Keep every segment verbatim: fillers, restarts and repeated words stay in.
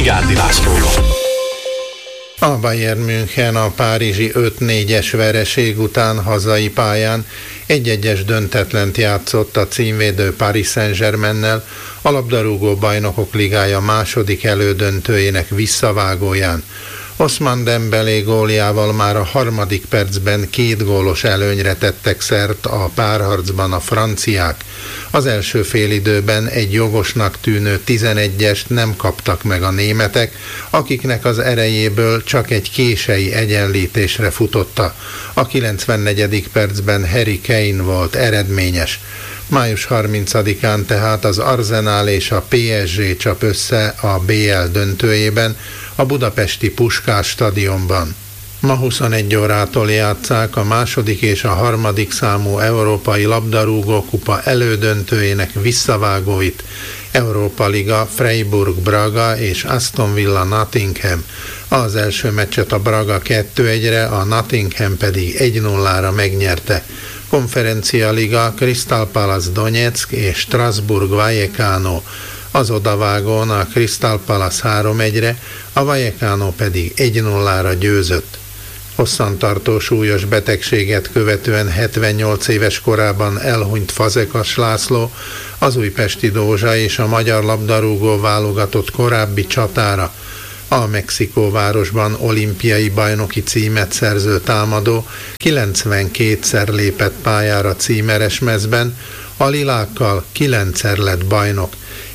Vigyárdi Lászlóval. A Bayern München a párizsi öt négyes vereség után hazai pályán egy-egyes döntetlent játszott a címvédő Paris Saint-Germainnel, a labdarúgó bajnokok ligája második elődöntőjének visszavágóján. Ousmane Dembélé góljával már a harmadik percben két gólos előnyre tettek szert a párharcban a franciák. Az első félidőben egy jogosnak tűnő tizenegyest nem kaptak meg a németek, akiknek az erejéből csak egy kései egyenlítésre futotta. A kilencvennegyedik percben Harry Kane volt eredményes. május harmincadikán tehát az Arsenal és a pé es gé csap össze a bé el döntőjében a budapesti Puskás stadionban. Ma huszonegy órától játsszák a második és a harmadik számú európai labdarúgókupa elődöntőjének visszavágóit. Európa Liga, Freiburg Braga és Aston Villa Nottingham. Az első meccset a Braga kettő egyre, a Nottingham pedig egy nullára megnyerte. Konferencia Liga, Crystal Palace Donetsk és Strasbourg Vallecano. Az odavágón a Crystal Palace három egyre, a Vallecano pedig egy nullára győzött. Hosszantartó súlyos betegséget követően hetvennyolc éves korában elhunyt Fazekas László, az újpesti Dózsa és a magyar labdarúgó válogatott korábbi csatára. A Mexikóvárosban olimpiai bajnoki címet szerző támadó kilencvenkétszer lépett pályára címeres mezben, a lilákkal kilencszer lett bajnok.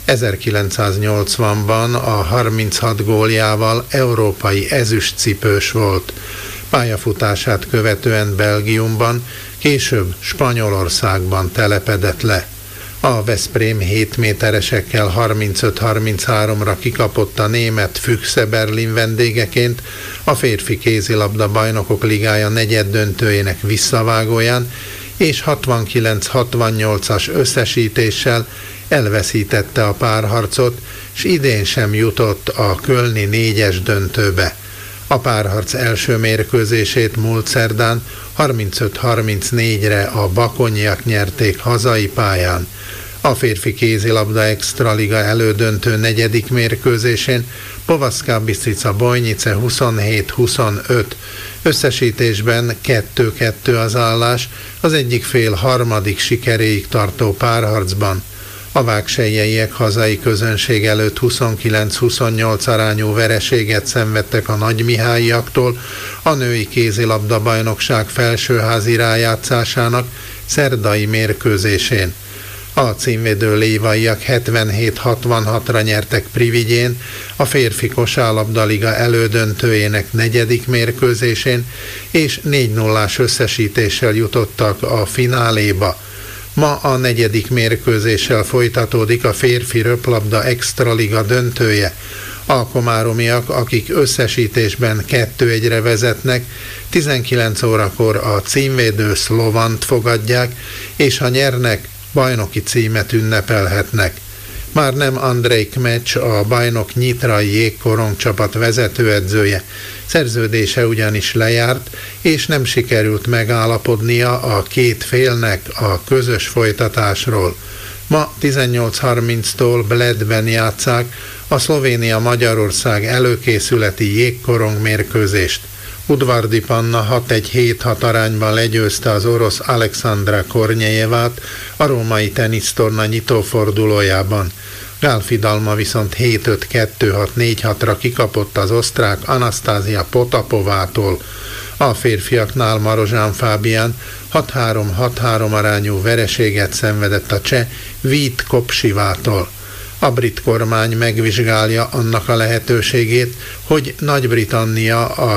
ezerkilencszáznyolcvanban a harminchat góljával európai ezüstcipős volt. Pályafutását követően Belgiumban, később Spanyolországban telepedett le. A Veszprém hét méteresekkel harmincöt harmincháromra kikapott a német Füchse Berlin vendégeként a férfi kézilabda bajnokok ligája negyeddöntőjének visszavágóján, és hatvankilenc hatvannyolcas összesítéssel elveszítette a párharcot, s idén sem jutott a kölni négyes döntőbe. A párharc első mérkőzését múlt szerdán harmincöt harmincnégyre a bakonyiak nyerték hazai pályán. A férfi kézilabda extraliga elődöntő negyedik mérkőzésén Povaszka Bistrica Bojnice huszonhét huszonöt. Összesítésben kettő kettő az állás, az egyik fél harmadik sikeréig tartó párharcban. A vágselyeiek hazai közönség előtt huszonkilenc huszonnyolc arányú vereséget szenvedtek a Nagymihályiaktól a női kézilabda bajnokság felsőházi rájátszásának szerdai mérkőzésén. A címvédő lévaiak hetvenhét hatvanhatra nyertek Privigyén, a férfi kosárlabdaliga elődöntőjének negyedik mérkőzésén, és négy nullás összesítéssel jutottak a fináléba. Ma a negyedik mérkőzéssel folytatódik a férfi röplabda extraliga döntője. A komáromiak, akik összesítésben kettő egyre vezetnek, tizenkilenc órakor a címvédő Szlovant fogadják, és ha nyernek, bajnoki címet ünnepelhetnek. Már nem Andrej Kmecs, a bajnok nyitrai jégkorong csapat vezetőedzője. Szerződése ugyanis lejárt, és nem sikerült megállapodnia a két félnek a közös folytatásról. Ma tizennyolc harminctól Bledben játsszák a Szlovénia-Magyarország előkészületi jégkorong mérkőzést. Udvardi Panna hat egy hét hat arányban legyőzte az orosz Alexandra Kornyejevát a római tenisztorna nyitófordulójában. Gálfi Dalma viszont hét öt kettő hat négy hatra kikapott az osztrák Anasztázia Potapovától. A férfiaknál Marozsán Fábián hat három hat három arányú vereséget szenvedett a cseh Vít Kopsivától. A brit kormány megvizsgálja annak a lehetőségét, hogy Nagy-Britannia a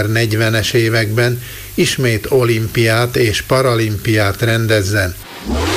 kétezer-negyvenes években ismét olimpiát és paralimpiát rendezzen.